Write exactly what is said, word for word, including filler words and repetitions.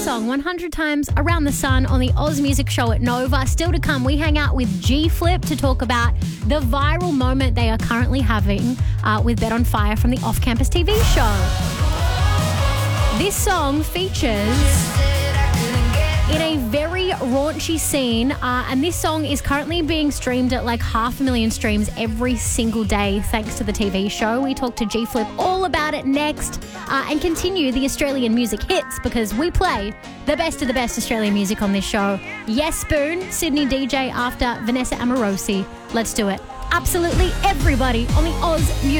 song, one hundred Times Around the Sun, on the Oz Music Show at Nova. Still to come, we hang out with G-Flip to talk about the viral moment they are currently having uh, with Bet on Fire from the Off-Campus T V show. This song features in a very raunchy scene, uh, and this song is currently being streamed at like half a million streams every single day thanks to the T V show. We talk to G-Flip all about it next uh, and continue the Australian music hits, because we play the best of the best Australian music on this show. Yes, Spoon, Sydney D J after Vanessa Amorosi. Let's do it. Absolutely everybody on the Oz Music